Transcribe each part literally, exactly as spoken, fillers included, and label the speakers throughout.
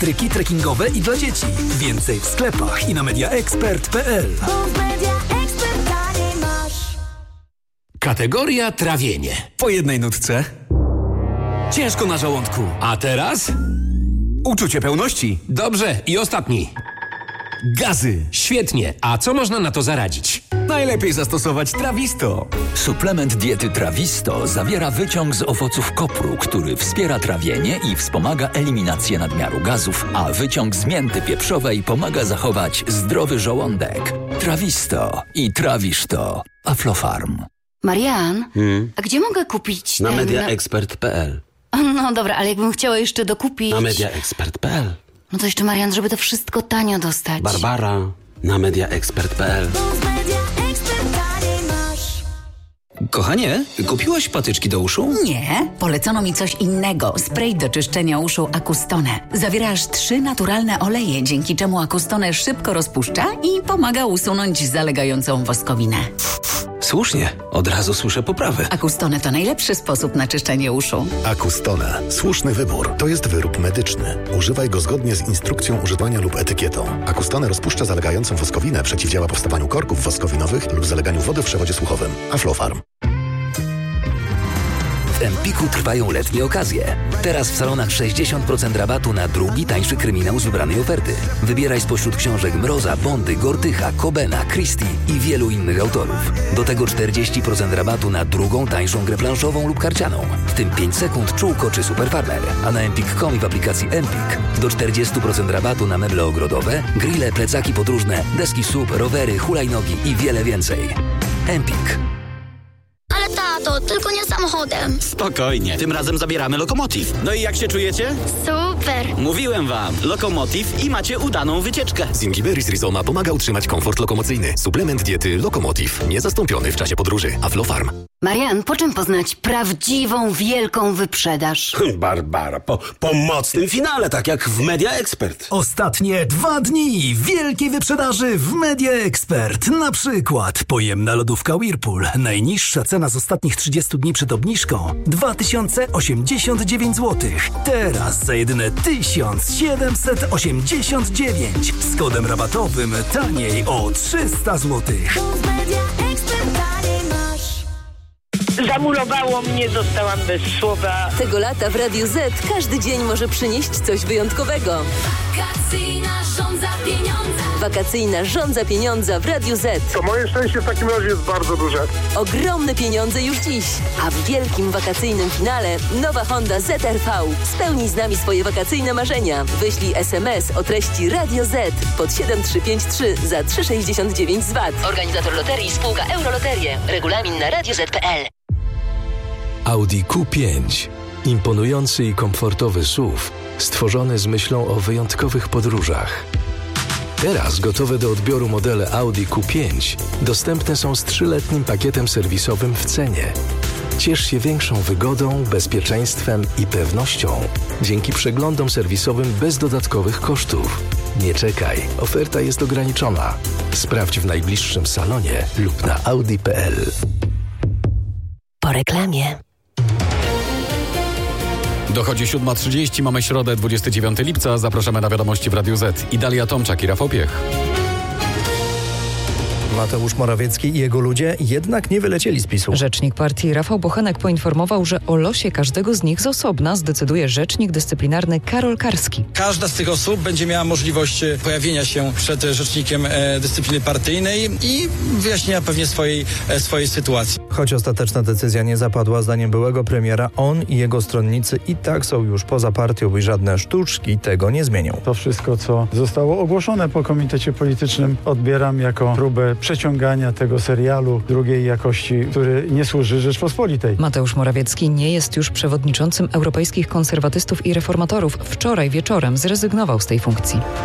Speaker 1: Tryki trekkingowe i dla dzieci. Więcej w sklepach i na media expert kropka p l.
Speaker 2: Kategoria trawienie.
Speaker 1: Po jednej nutce. Ciężko na żołądku.
Speaker 2: A teraz?
Speaker 1: Uczucie pełności.
Speaker 2: Dobrze, i ostatni.
Speaker 1: Gazy.
Speaker 2: Świetnie. A co można na to zaradzić?
Speaker 1: Najlepiej zastosować Trawisto.
Speaker 3: Suplement diety Trawisto zawiera wyciąg z owoców kopru, który wspiera trawienie i wspomaga eliminację nadmiaru gazów, a wyciąg z mięty pieprzowej pomaga zachować zdrowy żołądek. Trawisto i trawisz to. Aflofarm.
Speaker 4: Marian,
Speaker 5: Hmm?
Speaker 4: a gdzie mogę kupić
Speaker 5: Na
Speaker 4: ten...
Speaker 5: media expert kropka p l.
Speaker 4: No dobra, ale jakbym chciała jeszcze dokupić...
Speaker 5: Na media expert kropka p l.
Speaker 4: No to jeszcze, Marian, żeby to wszystko tanio dostać.
Speaker 5: Barbara. Na media expert kropka p l.
Speaker 6: Kochanie, kupiłaś patyczki do uszu?
Speaker 7: Nie, polecono mi coś innego. Spray do czyszczenia uszu Acustone. Zawiera aż trzy naturalne oleje, dzięki czemu Acustone szybko rozpuszcza i pomaga usunąć zalegającą woskowinę.
Speaker 6: Słusznie, od razu słyszę poprawę.
Speaker 7: Acustone to najlepszy sposób na czyszczenie uszu.
Speaker 8: Acustone. Słuszny wybór. To jest wyrób medyczny. Używaj go zgodnie z instrukcją używania lub etykietą. Acustone rozpuszcza zalegającą woskowinę, przeciwdziała powstawaniu korków woskowinowych lub zaleganiu wody w przewodzie słuchowym. Aflofarm.
Speaker 9: W Empiku trwają letnie okazje. Teraz w salonach sześćdziesiąt procent rabatu na drugi, tańszy kryminał z wybranej oferty. Wybieraj spośród książek Mroza, Bondy, Gortycha, Cobena, Christie i wielu innych autorów. Do tego czterdzieści procent rabatu na drugą, tańszą grę planszową lub karcianą. W tym pięć sekund, Czółko czy Super Farmer. A na empik kropka com i w aplikacji Empik do czterdzieści procent rabatu na meble ogrodowe, grille, plecaki podróżne, deski S U P, rowery, hulajnogi i wiele więcej. Empik.
Speaker 10: Tato, tylko nie samochodem.
Speaker 11: Spokojnie, tym razem zabieramy Lokomotiv. No i jak się czujecie?
Speaker 10: Super.
Speaker 11: Mówiłem wam, Lokomotiv i macie udaną wycieczkę.
Speaker 12: Zingiberis Rizoma pomaga utrzymać komfort lokomocyjny. Suplement diety Lokomotiv. Niezastąpiony w czasie podróży. Aflofarm.
Speaker 4: Marian, po czym poznać prawdziwą, wielką wyprzedaż?
Speaker 5: Barbara, po, po mocnym finale, tak jak w Media Expert.
Speaker 1: Ostatnie dwa dni wielkiej wyprzedaży w Media Expert. Na przykład pojemna lodówka Whirlpool. Najniższa cena z ostatnich trzydziestu dni przed obniżką dwa tysiące osiemdziesiąt dziewięć złotych. Teraz za jedyne tysiąc siedemset osiemdziesiąt dziewięć. Z kodem rabatowym taniej o trzysta złotych.
Speaker 13: Zamurowało mnie, zostałam bez słowa.
Speaker 14: Tego lata w Radiu Z każdy dzień może przynieść coś wyjątkowego.
Speaker 10: Wakacyjna żądza pieniądza.
Speaker 14: Wakacyjna żądza pieniądza w Radiu Z.
Speaker 15: To moje szczęście w takim razie jest bardzo duże.
Speaker 14: Ogromne pieniądze już dziś. A w wielkim wakacyjnym finale nowa Honda Z R V. Spełnij z nami swoje wakacyjne marzenia. Wyślij es em es o treści Radio Z pod siedem trzy pięć trzy za trzy sześćdziesiąt dziewięć z V A T.
Speaker 16: Organizator loterii spółka Euroloterie. Regulamin na radio zet kropka p l.
Speaker 17: Audi Q pięć. Imponujący i komfortowy S U V, stworzony z myślą o wyjątkowych podróżach. Teraz gotowe do odbioru modele Audi Q pięć dostępne są z trzyletnim pakietem serwisowym w cenie. Ciesz się większą wygodą, bezpieczeństwem i pewnością dzięki przeglądom serwisowym bez dodatkowych kosztów. Nie czekaj, oferta jest ograniczona. Sprawdź w najbliższym salonie lub na audi kropka p l.
Speaker 16: Po reklamie.
Speaker 18: Dochodzi siódma trzydzieści, mamy środę, dwudziestego dziewiątego lipca. Zapraszamy na wiadomości w Radiu Z. Idalia Tomczak i Rafał Piech.
Speaker 19: Mateusz Morawiecki i jego ludzie jednak nie wylecieli z PiSu.
Speaker 20: Rzecznik partii Rafał Bochenek poinformował, że o losie każdego z nich z osobna zdecyduje rzecznik dyscyplinarny Karol Karski.
Speaker 3: Każda z tych osób będzie miała możliwość pojawienia się przed rzecznikiem e, dyscypliny partyjnej i wyjaśnienia pewnie swojej, e, swojej sytuacji.
Speaker 19: Choć ostateczna decyzja nie zapadła, zdaniem byłego premiera, on i jego stronnicy i tak są już poza partią i żadne sztuczki tego nie zmienią.
Speaker 7: To wszystko, co zostało ogłoszone po komitecie politycznym, odbieram jako próbę przeciągania tego serialu drugiej jakości, który nie służy Rzeczpospolitej.
Speaker 20: Mateusz Morawiecki nie jest już przewodniczącym Europejskich Konserwatystów i Reformatorów. Wczoraj wieczorem zrezygnował z tej funkcji.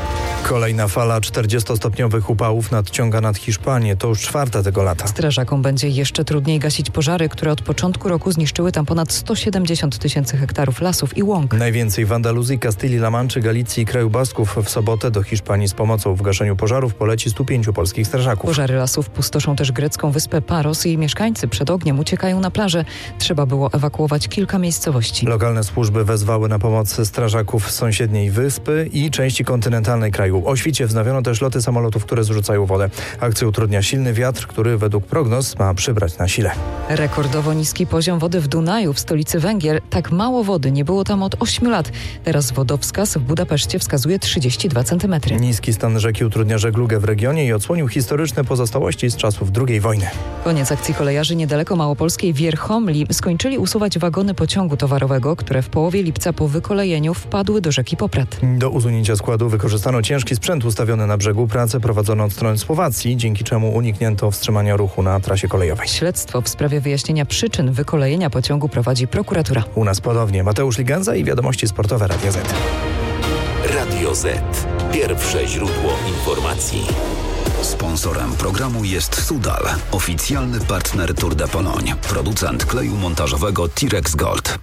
Speaker 19: Kolejna fala czterdziestostopniowych upałów nadciąga nad Hiszpanię. To już czwarta tego lata.
Speaker 20: Strażakom będzie jeszcze trudniej gasić pożary, które od początku roku zniszczyły tam ponad sto siedemdziesiąt tysięcy hektarów lasów i łąk.
Speaker 19: Najwięcej w Andaluzji, Kastylii, La Manczy, Galicji i kraju Basków. W sobotę do Hiszpanii z pomocą w gaszeniu pożarów poleci stu pięciu polskich strażaków.
Speaker 20: Pożary lasów pustoszą też grecką wyspę Paros. Jej mieszkańcy przed ogniem uciekają na plażę. Trzeba było ewakuować kilka miejscowości.
Speaker 19: Lokalne służby wezwały na pomoc strażaków z sąsiedniej wyspy i części kontynentalnej kraju. O świcie wznowiono też loty samolotów, które zrzucają wodę. Akcję utrudnia silny wiatr, który według prognoz ma przybrać na sile.
Speaker 20: Rekordowo niski poziom wody w Dunaju, w stolicy Węgier. Tak mało wody nie było tam od ośmiu lat. Teraz wodowskaz w Budapeszcie wskazuje trzydzieści dwa centymetry.
Speaker 19: Niski stan rzeki utrudnia żeglugę w regionie i odsłonił historyczne pozostałości z czasów drugiej wojny.
Speaker 20: Koniec akcji kolejarzy niedaleko małopolskiej Wierchomli. Skończyli usuwać wagony pociągu towarowego, które w połowie lipca po wykolejeniu wpadły do rzeki Poprad.
Speaker 19: Do usunięcia składu wykorzystano ciężki sprzęt ustawiony na brzegu. Prace prowadzono od strony Słowacji, dzięki czemu uniknięto wstrzymania ruchu na trasie kolejowej.
Speaker 20: Śledztwo w sprawie wyjaśnienia przyczyn wykolejenia pociągu prowadzi prokuratura.
Speaker 19: U nas podobnie. Mateusz Ligenza i wiadomości sportowe Radio Z.
Speaker 21: Radio Z. Pierwsze źródło informacji. Sponsorem programu jest Sudal, oficjalny partner Tour de Pologne, producent kleju montażowego Tirex Gold.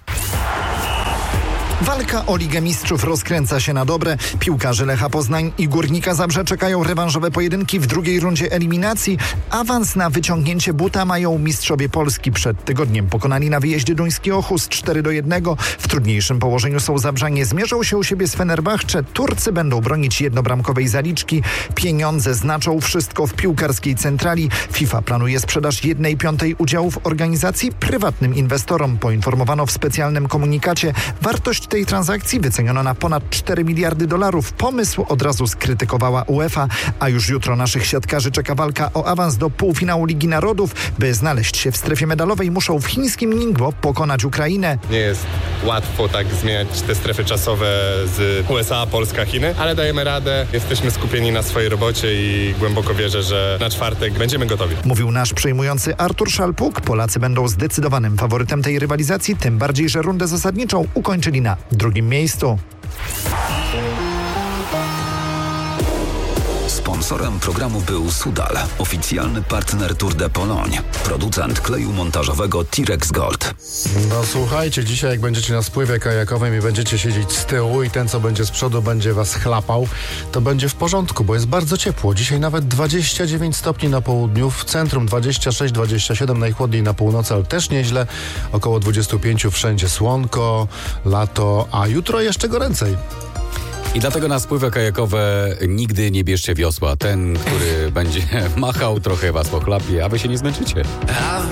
Speaker 22: Walka o Ligę Mistrzów rozkręca się na dobre. Piłkarze Lecha Poznań i Górnika Zabrze czekają rewanżowe pojedynki w drugiej rundzie eliminacji. Awans na wyciągnięcie buta mają mistrzowie Polski. Przed tygodniem pokonali na wyjeździe duński Ochus cztery do jednego. W trudniejszym położeniu są Zabrzanie. Zmierzą się u siebie z Fenerbahce. Turcy będą bronić jednobramkowej zaliczki. Pieniądze znaczą wszystko w piłkarskiej centrali. FIFA planuje sprzedaż jednej piątej udziału w organizacji prywatnym inwestorom. Poinformowano w specjalnym komunikacie. Wartość tej transakcji wyceniono na ponad cztery miliardy dolarów. Pomysł od razu skrytykowała UEFA, a już jutro naszych siatkarzy czeka walka o awans do półfinału Ligi Narodów. By znaleźć się w strefie medalowej, muszą w chińskim Ningbo pokonać Ukrainę.
Speaker 23: Nie jest łatwo tak zmieniać te strefy czasowe z U S A, Polska, Chiny, ale dajemy radę. Jesteśmy skupieni na swojej robocie i głęboko wierzę, że na czwartek będziemy gotowi.
Speaker 22: Mówił nasz przejmujący Artur Szalpuk. Polacy będą zdecydowanym faworytem tej rywalizacji, tym bardziej, że rundę zasadniczą ukończyli na drugim miejscu.
Speaker 21: Sponsorem programu był Sudal, oficjalny partner Tour de Pologne, producent kleju montażowego Tirex Gold.
Speaker 24: No słuchajcie, dzisiaj jak będziecie na spływie kajakowym i będziecie siedzieć z tyłu i ten, co będzie z przodu, będzie was chlapał, to będzie w porządku, bo jest bardzo ciepło. Dzisiaj nawet dwadzieścia dziewięć stopni na południu, w centrum dwadzieścia sześć dwadzieścia siedem, najchłodniej na północy, ale też nieźle. Około dwadzieścia pięć wszędzie słonko, lato, a jutro jeszcze goręcej.
Speaker 18: I dlatego na spływy kajakowe nigdy nie bierzcie wiosła. Ten, który będzie machał, trochę was pochlapie, a wy się nie zmęczycie.